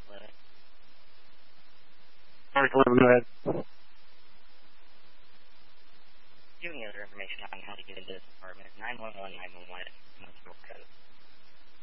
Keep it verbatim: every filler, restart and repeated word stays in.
eleven. Mark eleven, go ahead. Do you have any other information on how to get into this apartment? nine one one, nine one one, no store code.